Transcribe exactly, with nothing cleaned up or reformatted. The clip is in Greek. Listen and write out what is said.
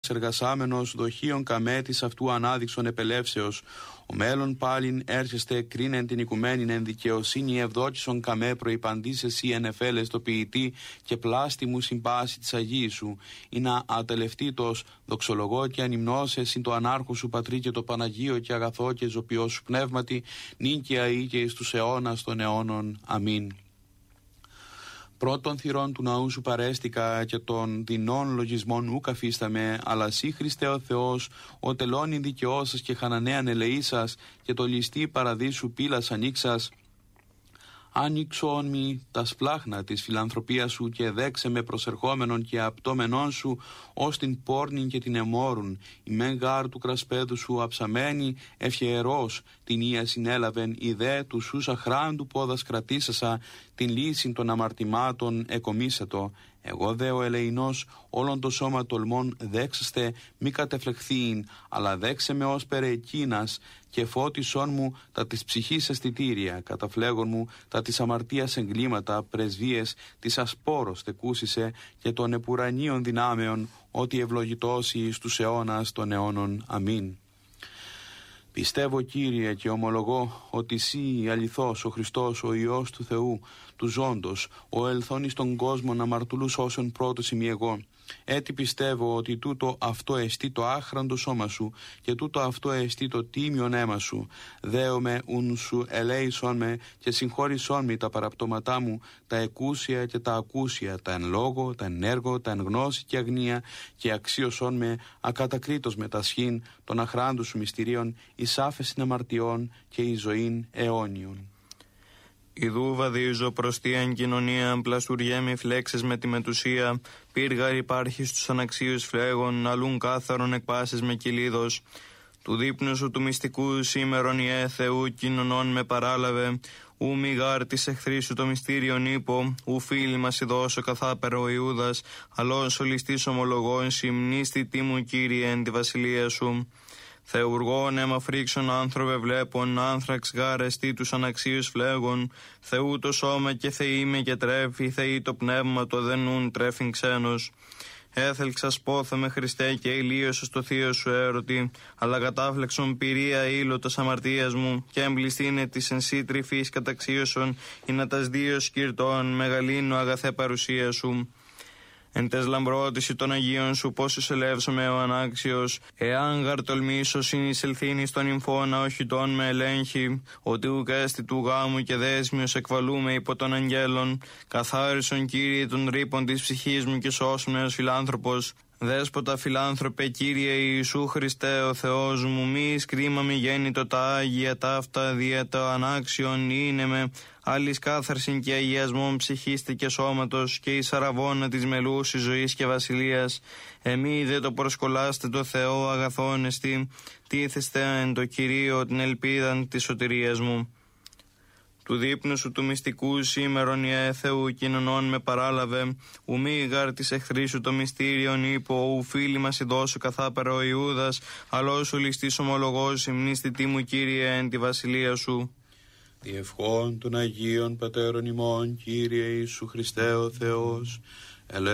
εξεργασάμενος δοχείων καμέ της αυτού ανάδειξον επελεύσεως. Ο μέλλον πάλιν έρχεστε κρίνεν την οικουμένην εν δικαιοσύνη ευδόκησον καμέ προϋπαντής εσύ εν εφέλες το ποιητή και πλάστη μου συμπάση της Αγίης σου, ή να ατελευτήτως δοξολογώ και ανυμνώσε συν το ανάρχο σου πατρί και το Παναγίο και αγαθό και ζωπιό σου πνεύματι, νίκαια ή και εις τους αιώνας των αιώνων. Αμήν. Πρώτων θυρών του ναού σου παρέστηκα και των δεινών λογισμών ου καφίσταμε, αλλά σύ Χριστέ ο Θεός, ο τελώνην δικαιώσας και χανανέαν ελεήσας και το ληστή παραδείσου πύλας ανοίξας. Άνοιξον μη τα σπλάχνα της φιλανθρωπίας σου και δέξε με προσερχόμενον και απτόμενον σου ως την πόρνην και την εμόρουν. Η μεν γάρ του κρασπέδου σου αψαμένη ευχερός την ία συνέλαβεν, η δε του σούς αχράντου πόδας κρατήσασα, την λύση των αμαρτημάτων εκομίσατο. Εγώ δε ο ελεηνός όλον το σώμα τολμών δέξαστε μη κατεφλεχθείην, αλλά δέξε με ως περεκίνας και φώτισόν μου τα της ψυχής αισθητήρια, καταφλέγον μου τα της αμαρτίας εγκλήματα, πρεσβείες της ασπόρος τεκούσισε και των επουρανίων δυνάμεων, ότι ευλογητώσει εις τους αιώνας των αιώνων. Αμήν. Πιστεύω, Κύριε, και ομολογώ ότι Συ αληθώς ο Χριστός, ο Υιός του Θεού, του ζώντος, ο ελθόν εις τον κόσμο να μαρτουλούς όσον πρώτος ημί εγώ. Έτσι πιστεύω ότι τούτο αυτό εστί το άχραντο σώμα σου και τούτο αυτό εστί το τίμιον αίμα σου. Δέομαι ουν σου ελέησον με και συγχώρησον με τα παραπτώματά μου, τα εκούσια και τα ακούσια, τα εν λόγω, τα εν έργο, τα εν γνώση και αγνία, και αξίωσον με ακατακρίτως με τα σχήν των αχράντου σου μυστηρίων, εις άφεσιν αμαρτιών και εις ζωήν αιώνιον. Ιδού βαδίζω προς τίαν κοινωνία, πλαστουριέμι φλέξες με τη μετουσία, πύργαρ υπάρχει στους αναξίους φλέγων, αλλούν κάθαρον εκπάσεις με κυλίδος. Του δείπνου σου του μυστικού σήμερον ιέ Θεού κοινωνών με παράλαβε, ου μη γάρ της εχθρή σου το μυστήριον ύπο, ου φίλοι μας ειδώσω καθάπερο ο Ιούδας, αλλός ο ληστής ομολογών συμνίστη τι μου Κύριε εν τη βασιλεία σου. Θεουργών αίμα φρίξον άνθρωπε βλέπων, άνθραξ γάρ εστί τους αναξίους φλέγων, Θεού το σώμα και Θεή με και τρέφει, Θεή το πνεύμα το δενούν τρέφειν ξένος. Έθελξα σπόθε με Χριστέ και ηλίωσο στο θείο σου έρωτη, αλλά κατάφλεξον πυρία ήλωτος αμαρτίας μου, και εμπληστήνε της εν σύ τρυφής καταξίωσον, ή να τας δύο σκυρτών μεγαλύνω αγαθέ παρουσία σου. Εν τες λαμπρότηση των Αγίων σου πόσους ελεύσομαι ο ανάξιος, εάν γαρ τολμήσω συνεισελθήνει στον νυμφώνα όχι τον με ελέγχει, ότι ουκ έστι του γάμου και δέσμιος εκβαλούμε υπό των αγγέλων, καθάρισον Κύριε των ρήπων της ψυχής μου και σώσουν με ως φιλάνθρωπος. Δέσποτα φιλάνθρωπε Κύριε Ιησού Χριστέ ο Θεός μου, μη σκρίμα μη γέννητο τα Άγια ταύτα δια το ανάξιον είναι με άλλης κάθαρσιν και αγιασμόν ψυχίστη και σώματος και εις αραβώνα της μελούσης ζωής και βασιλείας. Εμεί δε το προσκολάστε το Θεό αγαθόν εστί, τίθεστε εν το Κυρίο την ελπίδαν της σωτηρίας μου. Του δείπνου σου του μυστικού σήμερον ιέ Θεού κοινωνών με παράλαβε, ου μη γάρ της εχθρή σου το μυστήριον ύπο, ου φίλοι μας ειδώσου καθάπερα ο Ιούδας, αλλός ο ληστής ομολογός υμνίστη τι μου Κύριε εν τη βασιλεία σου. Διευχών των Αγίων Πατέρων ημών, Κύριε Ιησού Χριστέ ο Θεός,